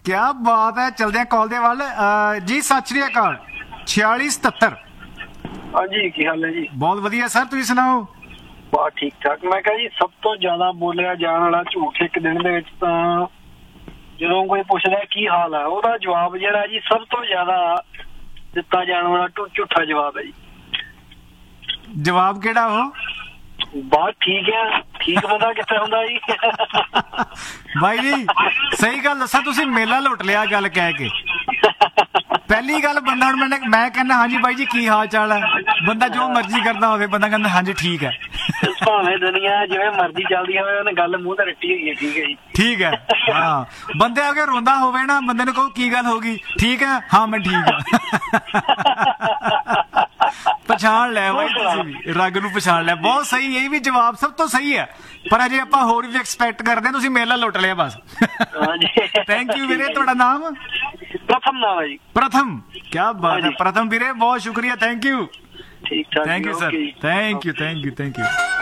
ਕਿਆ ਬਾਤ ਹੈ। ਚਲਦੇ ਆ ਕਾਲ ਦੇ ਵੱਲ। ਜੀ ਸਤਿ ਸ਼੍ਰੀ ਅਕਾਲ। 4677। ਹਾਂਜੀ, ਕੀ ਹਾਲ ਹੈ ਜੀ? ਬਹੁਤ ਵਧੀਆ ਸਰ, ਤੁਸੀਂ ਸੁਣਾਓ? ਬਹੁਤ ਠੀਕ ਠਾਕ। ਮੈਂ ਕਿਹਾ ਜੀ, ਸਭ ਤੋਂ ਜ਼ਿਆਦਾ ਬੋਲਿਆ ਜਾਣ ਵਾਲਾ ਝੂਠ ਇੱਕ ਦਿਨ ਦੇ ਵਿੱਚ ਤਾਂ ਜਦੋਂ ਕੋਈ ਪੁੱਛਦਾ ਕੀ ਹਾਲ ਆ, ਉਹਦਾ ਜਵਾਬ ਜਿਹੜਾ ਜੀ ਸਭ ਤੋਂ ਜ਼ਿਆਦਾ ਦਿੱਤਾ ਜਾਣ ਵਾਲਾ ਝੂਠਾ ਜਵਾਬ ਹੈ ਜੀ। ਜਵਾਬ ਕਿਹੜਾ ਉਹ? ਬਹੁਤ ਠੀਕ ਹੈ। ਠੀਕ ਬੰਦਾ ਕਿੱਥੇ ਹੁੰਦਾ ਜੀ? ਬਾਈ ਜੀ ਸਹੀ ਗੱਲ ਦੱਸਾਂ, ਤੁਸੀਂ ਮੇਲਾ ਲੁੱਟ ਲਿਆ ਗੱਲ ਕਹਿ ਕੇ। ਪਹਿਲੀ ਗੱਲ, ਬੰਦਾ ਹੁਣ ਮੈਂ ਕਹਿੰਦਾ ਹਾਂਜੀ ਬਾਈ ਜੀ ਕੀ ਹਾਲ ਚਾਲ ਹੈ, ਬੰਦਾ ਜੋ ਮਰਜ਼ੀ ਕਰਦਾ ਹੋਵੇ ਬੰਦਾ ਕਹਿੰਦਾ ਹਾਂਜੀ ਠੀਕ ਹੈ। ਭਾਵੇਂ ਦੁਨੀਆ ਜਿਵੇਂ ਮਰਜ਼ੀ ਚੱਲਦੀ ਹੋਵੇ, ਉਹਨੇ ਗੱਲ ਮੂੰਹ ਤੇ ਰੱਟੀ ਹੋਈ ਹੈ, ਠੀਕ ਹੈ ਜੀ, ਠੀਕ ਹੈ। ਹਾਂ, ਬੰਦੇ ਆ ਕੇ ਰੋਂਦਾ ਹੋਵੇ ਨਾ, ਬੰਦੇ ਨੂੰ ਕਹੋ ਕੀ ਗੱਲ ਹੋ ਗਈ, ਠੀਕ ਹੈ, ਹਾਂ ਮੈਂ ਠੀਕ ਹਾਂ। ਪਛਾਣ ਲੈ ਬਾਈ, ਤੁਸੀਂ ਵੀ ਰੰਗ ਨੂੰ ਪਛਾਣ ਲਿਆ। ਬਹੁਤ ਸਹੀ, ਇਹ ਵੀ ਜਵਾਬ ਸਭ ਤੋਂ ਸਹੀ ਹੈ। ਪਰ ਅਜੇ ਆਪਾਂ ਹੋਰ ਵੀ ਐਕਸਪੈਕਟ ਕਰਦੇ ਹਾਂ, ਤੁਸੀਂ ਮੇਲਾ ਲੁੱਟ ਲਿਆ ਬਸ। ਥੈਂਕ ਯੂ ਵੀਰੇ। ਤੁਹਾਡਾ ਨਾਮ? ਪ੍ਰਥਮ ਨਾਮ ਹੈ ਜੀ। ਪ੍ਰਥਮ, ਕਿਆ ਬਾਤ ਹੈ ਪ੍ਰਥਮ ਵੀਰੇ, ਬਹੁਤ ਸ਼ੁਕਰੀਆ, ਥੈਂਕ ਯੂ। ਠੀਕ ਠਾਕ, thank you sir, thank you, thank you, thank you.